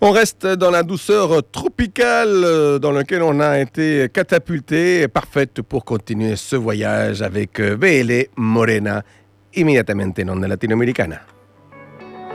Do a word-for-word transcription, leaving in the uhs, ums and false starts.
On reste dans la douceur tropicale dans laquelle on a été catapulté, parfaite pour continuer ce voyage avec Vele Morena, immédiatement non latino-americana.